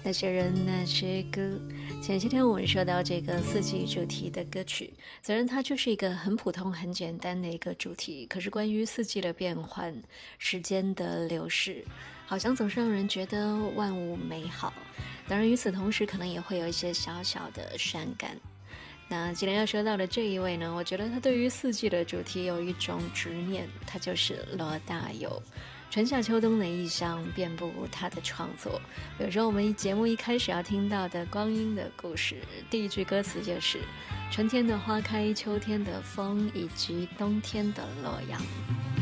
那些人那些歌。前些天我们说到这个四季主题的歌曲，虽然它就是一个很普通很简单的一个主题，可是关于四季的变换，时间的流逝，好像总是让人觉得万物美好。当然与此同时可能也会有一些小小的伤感。那今天要说到的这一位呢，我觉得他对于四季的主题有一种执念，他就是罗大佑。春夏秋冬的意象遍布他的创作，比如说我们节目一开始要听到的《光阴的故事》，第一句歌词就是春天的花开，秋天的风，以及冬天的洛阳。